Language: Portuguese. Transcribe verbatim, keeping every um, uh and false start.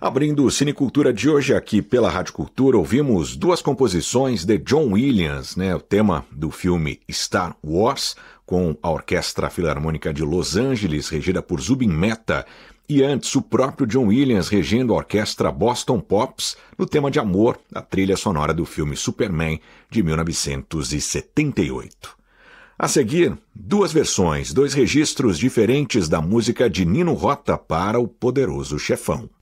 Abrindo o Cinecultura de hoje aqui pela Rádio Cultura, ouvimos duas composições de John Williams, né, o tema do filme Star Wars, com a Orquestra Filarmônica de Los Angeles, regida por Zubin Mehta, e antes o próprio John Williams regendo a Orquestra Boston Pops no tema de Amor, a trilha sonora do filme Superman de mil novecentos e setenta e oito. A seguir, duas versões, dois registros diferentes da música de Nino Rota para O Poderoso Chefão.